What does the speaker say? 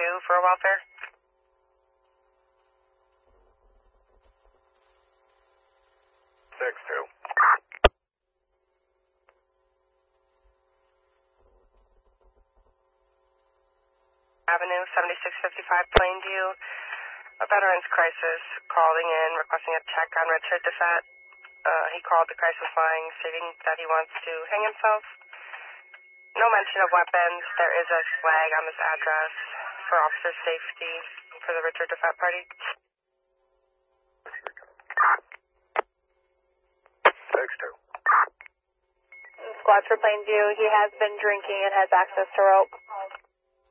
for a welfare. Avenue 7655 Plainview. A veteran's crisis calling in, requesting a check on Richard DeFette. He called the crisis line stating that he wants to hang himself. No mention of weapons. There is a flag on this address for officer safety for the Richard DeFette party. Squad for Plainview. He has been drinking and has access to rope.